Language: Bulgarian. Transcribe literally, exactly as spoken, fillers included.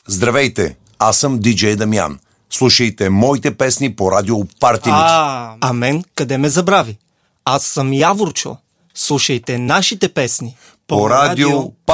Здравейте, аз съм диджей Дамян. Слушайте моите песни по радио Партилит. А, а мен къде ме забрави? Аз съм Яворчо. Слушайте нашите песни по радио